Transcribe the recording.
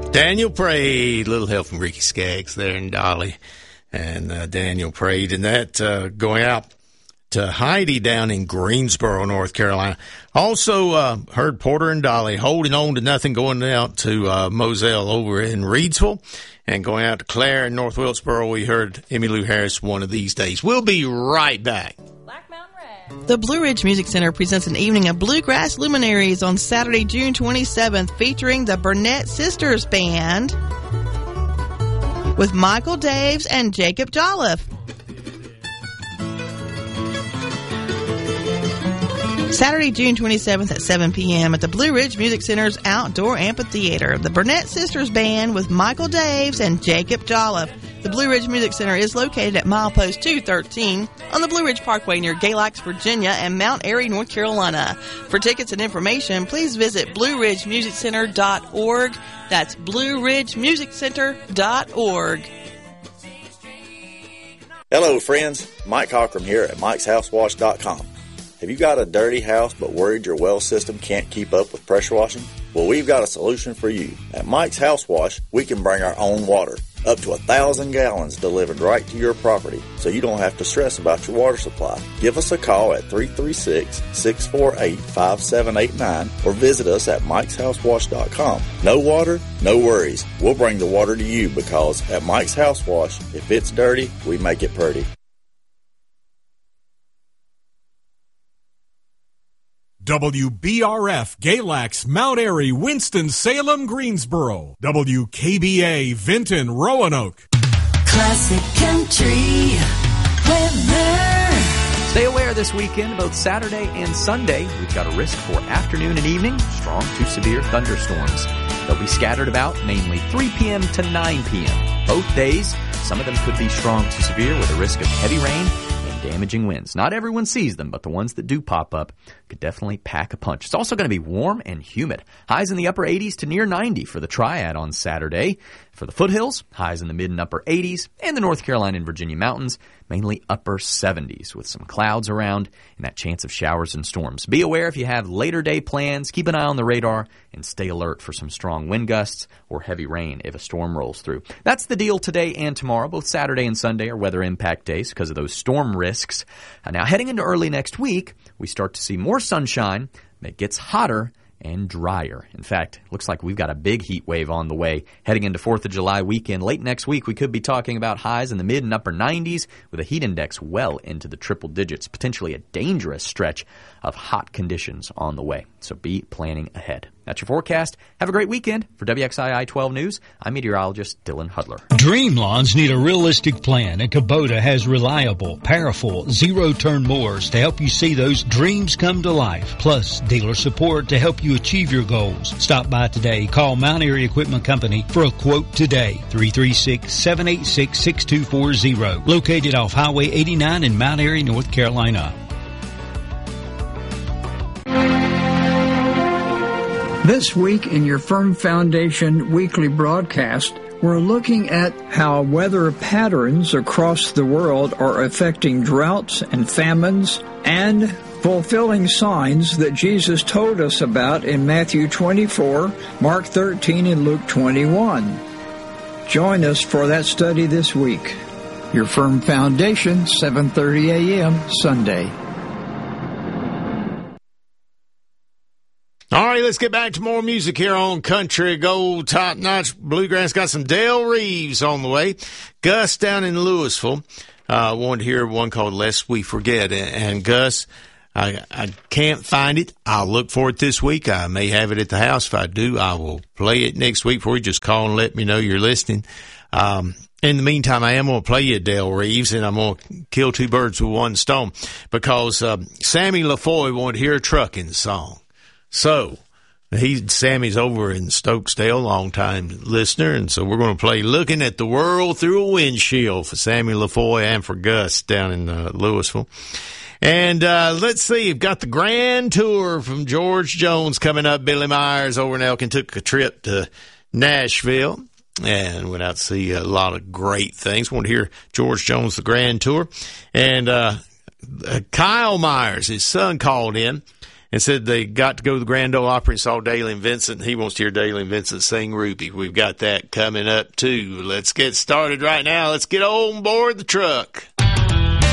Daniel prayed. Little help from Ricky Skaggs there and Dolly. And Daniel prayed. And that going out to Heidi down in Greensboro, North Carolina. Also heard Porter and Dolly holding on to nothing, going out to Moselle over in Reidsville. And going out to Clare in North Wilkesboro, we heard Emmylou Harris, One of These Days. We'll be right back. The Blue Ridge Music Center presents an evening of bluegrass luminaries on Saturday, June 27th, featuring the Burnett Sisters Band with Michael Daves and Jacob Jolliffe. Saturday, June 27th at 7 p.m. at the Blue Ridge Music Center's Outdoor Amphitheater. The Burnett Sisters Band with Michael Daves and Jacob Jolliffe. The Blue Ridge Music Center is located at milepost 213 on the Blue Ridge Parkway near Galax, Virginia and Mount Airy, North Carolina. For tickets and information, please visit BlueRidgeMusicCenter.org. That's BlueRidgeMusicCenter.org. Hello, friends. Mike Cockrum here at Mike'sHouseWash.com. Have you got a dirty house but worried your well system can't keep up with pressure washing? Well, we've got a solution for you. At Mike's House Wash, we can bring our own water. Up to 1,000 gallons delivered right to your property, so you don't have to stress about your water supply. Give us a call at 336-648-5789 or visit us at mikeshousewash.com. No water, no worries. We'll bring the water to you because at Mike's House Wash, if it's dirty, we make it pretty. WBRF, Galax, Mount Airy, Winston-Salem, Greensboro. WKBA, Vinton, Roanoke. Classic Country weather. Stay aware this weekend, both Saturday and Sunday. We've got a risk for afternoon and evening, strong to severe thunderstorms. They'll be scattered about, mainly 3 p.m. to 9 p.m. Both days, some of them could be strong to severe with a risk of heavy rain and damaging winds. Not everyone sees them, but the ones that do pop up could definitely pack a punch. It's also going to be warm and humid. Highs in the upper 80s to near 90 for the Triad on Saturday. For the foothills, highs in the mid and upper 80s, and the North Carolina and Virginia mountains, mainly upper 70s with some clouds around and that chance of showers and storms. Be aware if you have later day plans, keep an eye on the radar and stay alert for some strong wind gusts or heavy rain if a storm rolls through. That's the deal today and tomorrow. Both Saturday and Sunday are weather impact days because of those storm risks. Now heading into early next week, we start to see more sunshine. It gets hotter and drier. In fact, looks like we've got a big heat wave on the way heading into 4th of July weekend. Late next week, we could be talking about highs in the mid and upper 90s with a heat index well into the triple digits, potentially a dangerous stretch of hot conditions on the way. So be planning ahead. That's your forecast. Have a great weekend. For WXII 12 News, I'm meteorologist Dylan Hudler. Dream lawns need a realistic plan, and Kubota has reliable, powerful, zero-turn mowers to help you see those dreams come to life. Plus, dealer support to help you achieve your goals. Stop by today. Call Mount Airy Equipment Company for a quote today. 336-786-6240. Located off Highway 89 in Mount Airy, North Carolina. This week in your Firm Foundation weekly broadcast, we're looking at how weather patterns across the world are affecting droughts and famines and fulfilling signs that Jesus told us about in Matthew 24, Mark 13, and Luke 21. Join us for that study this week. Your Firm Foundation, 7:30 a.m. Sunday. All right, let's get back to more music here on Country Gold Top Notch Bluegrass. Got some Dale Reeves on the way. Gus down in Louisville wanted to hear one called Lest We Forget. And Gus, I can't find it. I'll look for it this week. I may have it at the house. If I do, I will play it next week for you. Just call and let me know you're listening. In the meantime, I am going to play you Dale Reeves, and I'm going to kill two birds with one stone because Sammy LaFoy wanted to hear a trucking song. So, Sammy's over in Stokesdale, long-time listener, and so we're going to play Looking at the World Through a Windshield for Sammy LaFoy and for Gus down in Louisville. And let's see, we've got the Grand Tour from George Jones coming up. Billy Myers over in Elkin took a trip to Nashville and went out to see a lot of great things. Want to hear George Jones, the Grand Tour. And Kyle Myers, his son, called in. and said they got to go to the Grand Ole Opry and saw Dailey and Vincent. He wants to hear Dailey and Vincent sing Ruby. We've got that coming up, too. Let's get started right now. Let's get on board the truck.